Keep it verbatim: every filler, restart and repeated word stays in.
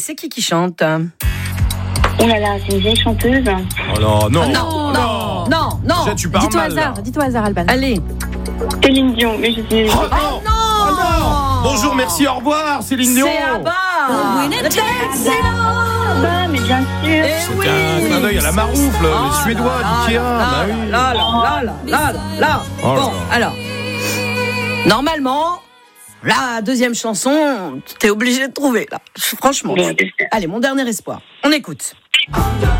c'est qui qui chante? Oh là là, c'est une vieille chanteuse. Oh là, non. Non, non, non, non. Déjà, tu parles Dis-toi mal, hasard, là. dis-toi hasard, Alban. Allez. Céline Dion, mais je sais. Oh non. Non. Oh non. Bonjour, merci, au revoir, Céline Dion. C'est Abba. Ah, mais bien sûr. Eh C'était oui. un clin d'œil à la Maroufle, Oh les Suédois là d'Ikea. là Bah oui. là, là, là, là, là, là, là. Oh là Bon, là. alors. Normalement, la deuxième chanson, t'es obligé de trouver, là. Franchement. Bon, j'espère. Allez, mon dernier espoir. On écoute.